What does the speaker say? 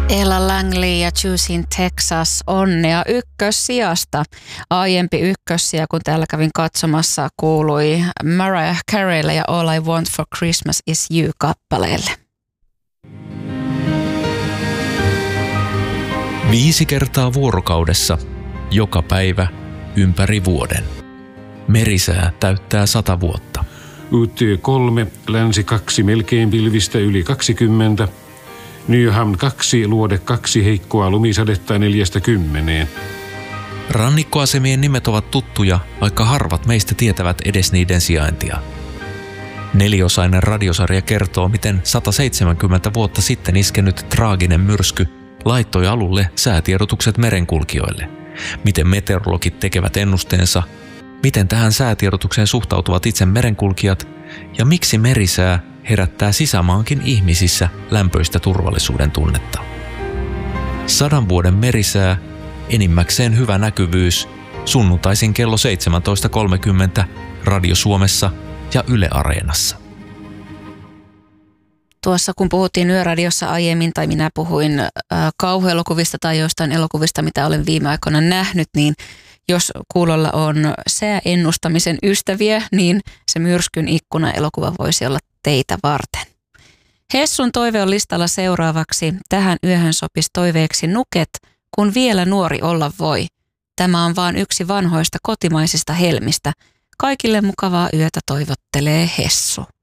Ella Langley ja Choosing Texas, onnea ykkössijasta. Aiempi ykkössija, kun täällä kävin katsomassa, kuului Mariah Careylle ja All I Want for Christmas is You -kappaleelle. 5 kertaa vuorokaudessa, joka päivä, ympäri vuoden. Merisää täyttää 100 vuotta. UT 3, Länsi 2, melkein pilvistä yli 20. Nyhamn 2, Luode 2, heikkoa lumisadetta 4–10. Rannikkoasemien nimet ovat tuttuja, vaikka harvat meistä tietävät edes niiden sijaintia. 4-osainen radiosarja kertoo, miten 170 vuotta sitten iskenyt traaginen myrsky laittoi alulle säätiedotukset merenkulkijoille. Miten meteorologit tekevät ennusteensa, miten tähän säätiedotukseen suhtautuvat itse merenkulkijat ja miksi merisää herättää sisämaankin ihmisissä lämpöistä turvallisuuden tunnetta. 100 vuoden merisää, enimmäkseen hyvä näkyvyys, sunnuntaisin kello 17.30 Radio Suomessa ja Yle Areenassa. Tuossa kun puhuttiin Yöradiossa aiemmin, tai minä puhuin kauhuelokuvista tai jostain elokuvista, mitä olen viime aikoina nähnyt, niin jos kuulolla on sääennustamisen ystäviä, niin se Myrskyn ikkuna-elokuva voisi olla teitä varten. Hessun toive on listalla seuraavaksi. Tähän yöhön sopisi toiveeksi Nuket, kun vielä nuori olla voi. Tämä on vain yksi vanhoista kotimaisista helmistä. Kaikille mukavaa yötä toivottelee Hessu.